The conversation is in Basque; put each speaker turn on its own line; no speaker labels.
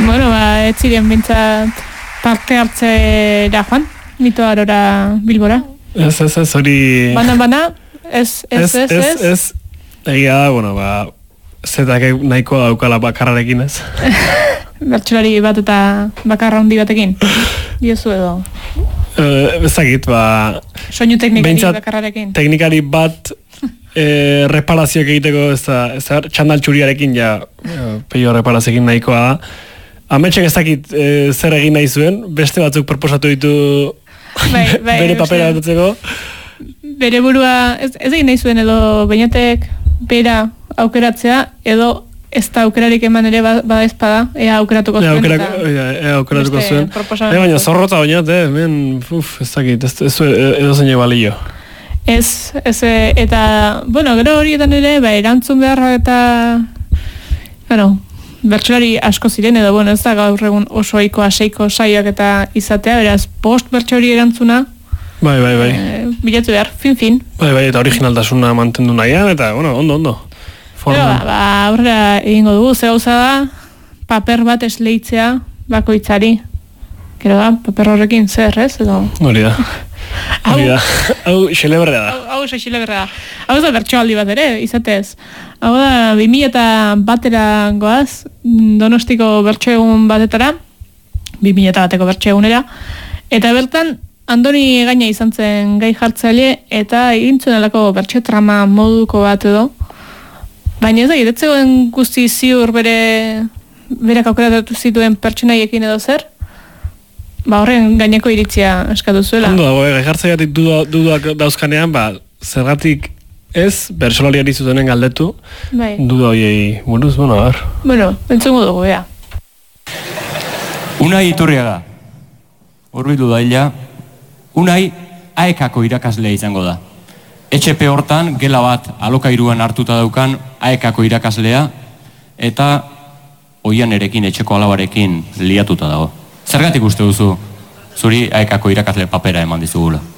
Bueno, ez ziren bintzat parte hartzera joan, mito arora Bilbora.
Ez, hori...
Bana, ez.
Egia da, bueno, zetak nahiko daukala bakarrarekin, ez?
Bertsolari bat eta bakarra handi batekin, diozu edo?
Ezagit,
soinu teknikari bakarrarekin.
Teknikari bat reparazioak egiteko, ez da, txandal txuriarekin, peio reparazioekin nahikoa da. Ametxek ez dakit zer egin nahi zuen, beste batzuk proposatu ditu bere papera batzeko.
Bere burua, ez egin nahi zuen edo Beñatek bera aukeratzea, edo ez da aukerarik eman ere bada ezpada, ea aukeratuko zuen.
Ea aukeratuko zuen. Baina zorrota Beñat, ez dakit, ez edo zein balio.
Ez, eta, bueno, gero horietan ere, erantzun beharra eta, bertsolari asko ziren, edo, ez da gaur egun oso ohiko aseiko saioak eta izatea, beraz, post bertsolari erantzuna,
Bai.
Bilatu behar, fin.
Bai, eta originaltasuna mantendu nahian, eta, ondo.
Aurrera egingo dugu, ze gauza da, paper bat esleitzea bakoitzari. Gero da, paper horrekin zer, ez?
Hori da. Hau xeleberra da.
Hau xeleberra da. Hau da bertsoaldi bat ere, izatez. Hau da, 2001-era goaz, Donostiko bertsoegun batetara, 2001-eko bertsoegunera, eta bertan, Andoni Gaina izan zen gai jartzaile eta egin zuen alako bertso trama moduko bat edo. Baina ez da, iretzegoen guzti ziur berak aukeratu zituen pertsonaiekin edo zer, horren gaineko iritzia eskatu zuela.
Ondo dago, gai jartzaileatik dudak dauzkanean, zergatik ez, bertsolariari zutenen galdetu, duda hoiei buruz, a ber.
Entzungo dugu, ea.
Unai Iturriaga, hurbildu daila, Unai AEK-ako irakaslea izango da. ETP hortan, gela bat alokairuan hartuta daukan AEK-ako irakaslea, eta oian erekin, etxeko alabarekin liatuta dago. Zergatik uste duzu, zuri AEK-ako irakasle papera eman dizugula?